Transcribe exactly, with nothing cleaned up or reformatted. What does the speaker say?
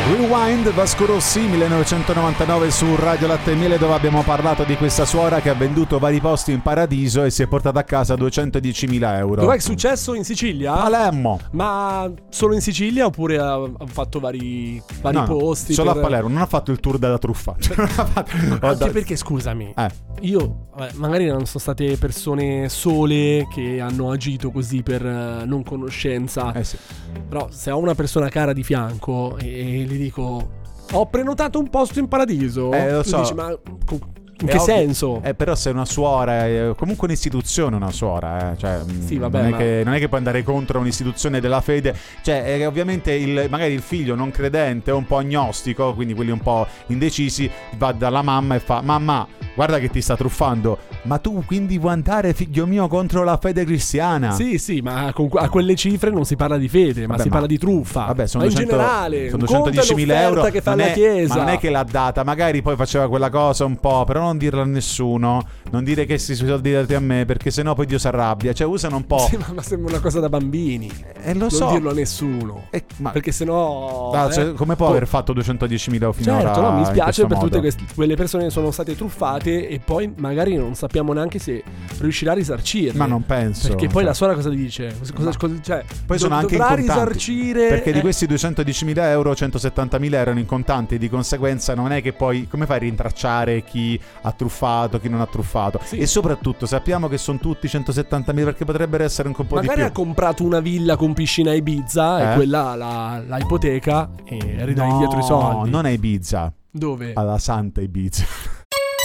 Rewind, Vasco Rossi, millenovecentonovantanove su Radio Latte e Miele, dove abbiamo parlato di questa suora che ha venduto vari posti in paradiso e si è portata a casa duecentodiecimila euro. Dov'è successo? In Sicilia? Palermo. Ma solo in Sicilia oppure ha, ha fatto vari, vari no, posti? Solo per... a Palermo, non ha fatto il tour della truffa. Anche perché, scusami, eh. io vabbè, magari non sono state persone sole che hanno agito così per uh, non conoscenza. Eh sì. Però se ho una persona cara di fianco e, e gli dico ho prenotato un posto in paradiso, eh, lo tu so. dici ma in È che ovvio, senso? Eh, però se è una suora, è comunque un'istituzione una suora, eh. Cioè, sì, vabbè, non, è ma... che, non è che puoi andare contro un'istituzione della fede. Cioè, è, ovviamente il, magari il figlio non credente, un po' agnostico, quindi quelli un po' indecisi, va dalla mamma e fa: mamma, guarda che ti sta truffando. Ma tu quindi vuoi andare, figlio mio, contro la fede cristiana? Sì, sì, ma con, a quelle cifre non si parla di fede, ma vabbè, si ma, parla di truffa. Vabbè, sono ma duecento, in generale sono duecentodiecimila euro che fa non la è, chiesa. ma non è che l'ha data, magari poi faceva quella cosa un po', però non dirla a nessuno, non dire che questi soldi dati a me, perché sennò poi Dio si arrabbia. Cioè usano un po'. Sì, ma, ma sembra una cosa da bambini. E eh, lo non so. Non dirlo a nessuno. Eh, ma... Perché sennò ah, eh, cioè, come può po- aver fatto duecentodiecimila euro finora? Certo, no, mi spiace per modo. tutte queste, quelle persone che sono state truffate e poi magari non sappiamo neanche se riuscirà a risarcirle. Ma non penso. Perché poi cioè. la suora cosa dice? Cosa, cosa, cioè, poi sono do, anche dovrà in contanti, risarcire perché eh. di questi duecentodiecimila euro centosettantamila erano in contanti e di conseguenza non è che poi come fai a rintracciare chi ha truffato, chi non ha truffato. Sì. E soprattutto sappiamo che sono tutti centosettantamila, perché potrebbero essere un po' magari di più. ha comprato una villa con piscina a Ibiza eh? e quella la, la ipoteca e ridai no, dietro i soldi. non a Ibiza. Dove? Alla Santa Ibiza.